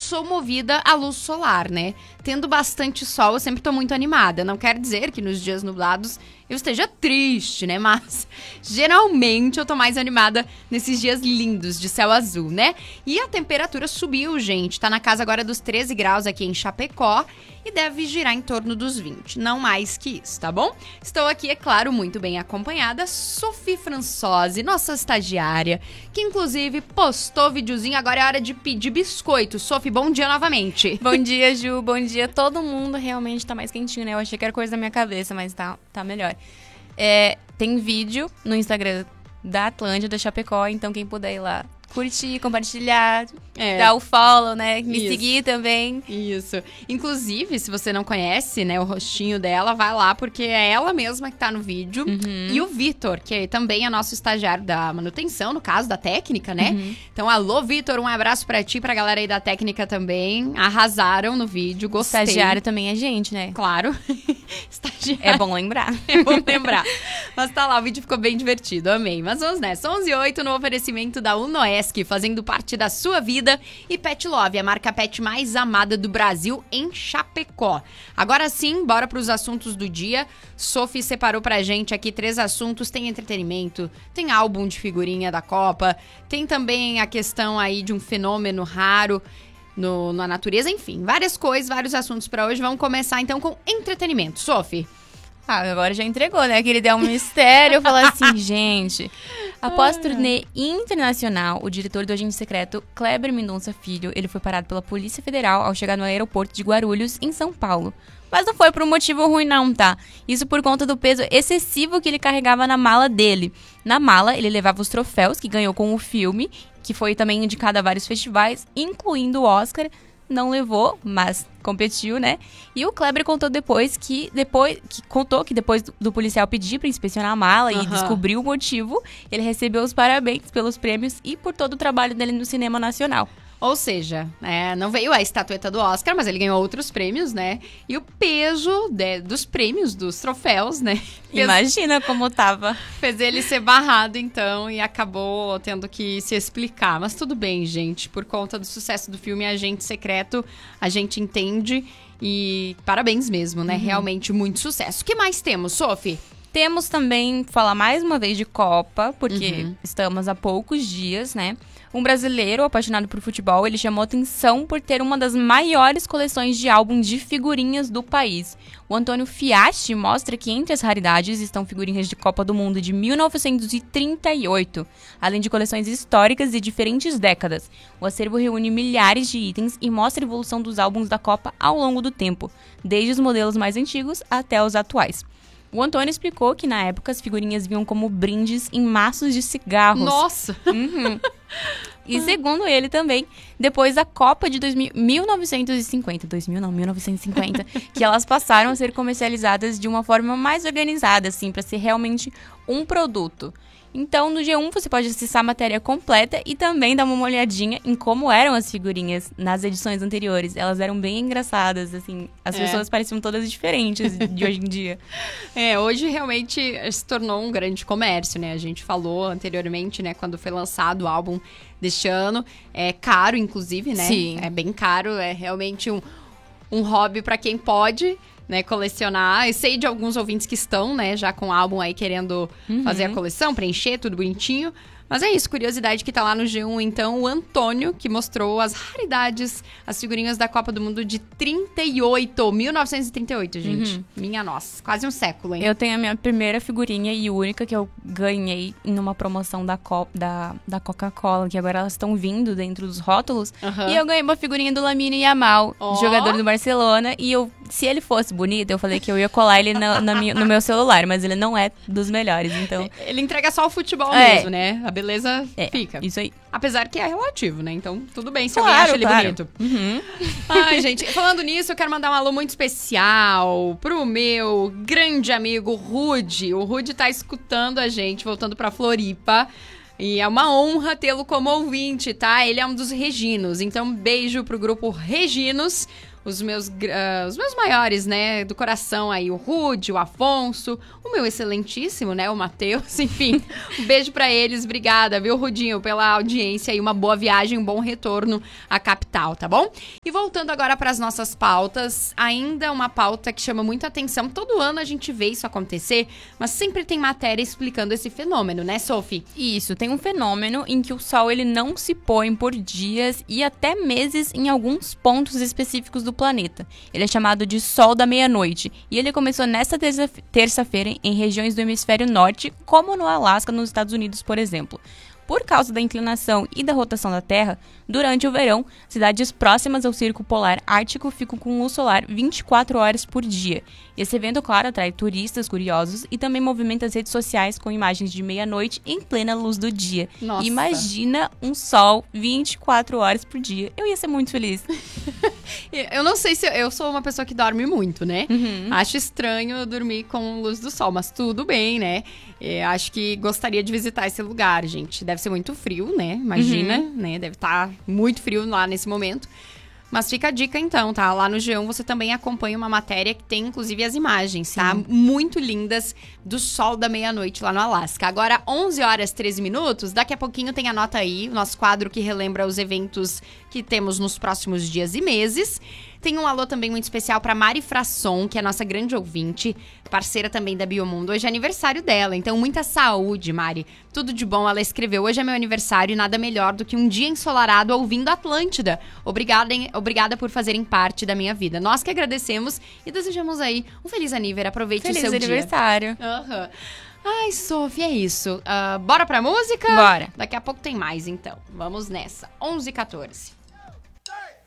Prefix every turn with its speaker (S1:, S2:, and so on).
S1: sou movida à luz solar, né? Tendo bastante sol, eu sempre tô muito animada. Não quer dizer que nos dias nublados eu esteja triste, né? Mas geralmente eu tô mais animada nesses dias lindos de céu azul, né? E a temperatura subiu, gente. Tá na casa agora dos 13 graus aqui em Chapecó e deve girar em torno dos 20. Não mais que isso, tá bom? Estou aqui, é claro, muito bem acompanhada. Sophie Françosi, nossa estagiária, que inclusive postou videozinho. Agora é hora de pedir biscoito. Sophie, bom dia novamente.
S2: Bom dia, Ju. Bom dia. Todo mundo realmente tá mais quentinho, né? Eu achei que era coisa da minha cabeça, mas tá melhor. Tem vídeo no Instagram da Atlântida Chapecó, então quem puder ir lá curtir, compartilhar, dar o follow, né? Me seguir também.
S1: Isso. Inclusive, se você não conhece, né, o rostinho dela, vai lá, porque é ela mesma que tá no vídeo. E o Vitor, que também é nosso estagiário da manutenção, no caso, da técnica, né? Então, alô, Vitor, um abraço pra ti, pra galera aí da técnica também. Arrasaram no vídeo, gostei.
S2: Estagiário também é gente, né?
S1: Claro. Estagiário.
S2: É bom lembrar.
S1: É bom lembrar. Mas tá lá, o vídeo ficou bem divertido, amei. Mas vamos nessa, 11h08 no oferecimento da Unoesc, fazendo parte da sua vida, e Pet Love, a marca pet mais amada do Brasil em Chapecó. Agora sim, bora pros assuntos do dia. Sophie separou pra gente aqui 3 assuntos. Tem entretenimento, tem álbum de da Copa, tem também a questão aí de um fenômeno raro na natureza, enfim, várias coisas, vários assuntos pra hoje. Vamos começar então com entretenimento. Sophie.
S2: Agora já entregou, né? Que ele deu um mistério. Eu falo assim, gente... Após turnê internacional, o diretor do Agente Secreto, Kleber Mendonça Filho, ele foi parado pela Polícia Federal ao chegar no aeroporto de Guarulhos, em São Paulo. Mas não foi por um motivo ruim não, tá? Isso por conta do peso excessivo que ele carregava na mala dele. Na mala, ele levava os troféus que ganhou com o filme, que foi também indicado a vários festivais, incluindo o Oscar. Não levou, mas competiu, né? E o Kleber contou que depois do policial pedir pra inspecionar a mala e descobrir o motivo, ele recebeu os parabéns pelos prêmios e por todo o trabalho dele no cinema nacional.
S1: Ou seja, não veio a estatueta do Oscar, mas ele ganhou outros prêmios, né? E o peso dos prêmios, dos troféus, né?
S2: Imagina como tava.
S1: Fez ele ser barrado, então, e acabou tendo que se explicar. Mas tudo bem, gente. Por conta do sucesso do filme Agente Secreto, a gente entende. E parabéns mesmo, né? Realmente muito sucesso. O que mais temos, Sophie?
S2: Temos também, falar mais uma vez de Copa, porque estamos há poucos dias, né? Um brasileiro apaixonado por futebol, ele chamou atenção por ter uma das maiores coleções de álbum de figurinhas do país. O Antônio Fiatti mostra que entre as raridades estão figurinhas de Copa do Mundo de 1938, além de coleções históricas de diferentes décadas. O acervo reúne milhares de itens e mostra a evolução dos álbuns da Copa ao longo do tempo, desde os modelos mais antigos até os atuais. O Antônio explicou que, na época, as figurinhas vinham como brindes em maços de cigarros.
S1: Nossa!
S2: E segundo ele também, depois da Copa de 1950, que elas passaram a ser comercializadas de uma forma mais organizada, assim, para ser realmente um produto. Então, no G1 você pode acessar a matéria completa e também dar uma olhadinha em como eram as figurinhas nas edições anteriores. Elas eram bem engraçadas, assim, as pessoas pareciam todas diferentes de hoje em dia.
S1: Hoje realmente se tornou um grande comércio, né? A gente falou anteriormente, né, quando foi lançado o álbum deste ano. É caro, inclusive, né?
S2: Sim.
S1: É bem caro, é realmente um hobby para quem pode, né, colecionar. Eu sei de alguns ouvintes que estão, né, já com o álbum aí querendo fazer a coleção, preencher, tudo bonitinho. Mas é isso, curiosidade que tá lá no G1, então, o Antônio, que mostrou as raridades, as figurinhas da Copa do Mundo de 1938, gente. Minha nossa, quase um século, hein?
S2: Eu tenho a minha primeira figurinha e única que eu ganhei em uma promoção da Coca-Cola, que agora elas estão vindo dentro dos rótulos. E eu ganhei uma figurinha do Lamine Yamal, jogador do Barcelona, e se ele fosse bonito, eu falei que eu ia colar ele no meu celular, mas ele não é dos melhores, então...
S1: Ele entrega só o futebol mesmo, né? A beleza fica.
S2: Isso aí.
S1: Apesar que é relativo, né? Então, tudo bem se alguém acha ele bonito. Ai, gente, falando nisso, eu quero mandar um alô muito especial pro meu grande amigo Rude. O Rude tá escutando a gente, voltando pra Floripa. E é uma honra tê-lo como ouvinte, tá? Ele é um dos Reginos. Então, beijo pro grupo Reginos. os meus maiores, né, do coração aí, o Rude, o Afonso, o meu excelentíssimo, né, o Matheus, enfim. Um beijo pra eles, obrigada, viu, Rudinho, pela audiência e uma boa viagem, um bom retorno à capital, tá bom? E voltando agora para as nossas pautas, ainda uma pauta que chama muita atenção. Todo ano a gente vê isso acontecer, mas sempre tem matéria explicando esse fenômeno, né, Sophie?
S2: Isso, tem um fenômeno em que o sol ele não se põe por dias e até meses em alguns pontos específicos do planeta. Ele é chamado de Sol da Meia-Noite e ele começou nesta terça-feira em regiões do hemisfério norte, como no Alasca, nos Estados Unidos, por exemplo. Por causa da inclinação e da rotação da Terra, durante o verão, cidades próximas ao Círculo Polar Ártico ficam com luz solar 24 horas por dia. Esse evento, claro, atrai turistas curiosos e também movimenta as redes sociais com imagens de meia-noite em plena luz do dia.
S1: Nossa.
S2: Imagina um sol 24 horas por dia. Eu ia ser muito feliz.
S1: Eu não sei se eu sou uma pessoa que dorme muito, né? Acho estranho dormir com luz do sol, mas tudo bem, né? Acho que gostaria de visitar esse lugar, gente. Deve ser muito frio, né? Imagina, né? Deve estar muito frio lá nesse momento. Mas fica a dica então, tá? Lá no G1 você também acompanha uma matéria que tem inclusive as imagens, tá? Muito lindas do sol da meia-noite lá no Alasca. Agora, 11 horas 13 minutos, daqui a pouquinho tem a nota aí, o nosso quadro que relembra os eventos que temos nos próximos dias e meses. Tem um alô também muito especial para Mari Frasson, que é a nossa grande ouvinte, parceira também da Biomundo. Hoje é aniversário dela, então muita saúde, Mari. Tudo de bom, ela escreveu. Hoje é meu aniversário e nada melhor do que um dia ensolarado ouvindo Atlântida. Obrigada por fazerem parte da minha vida. Nós que agradecemos e desejamos aí um feliz aniversário. Aproveite o seu dia.
S2: Feliz aniversário.
S1: Ai, Sophie, é isso. Bora pra música?
S2: Bora.
S1: Daqui a pouco tem mais, então. Vamos nessa. 11h14.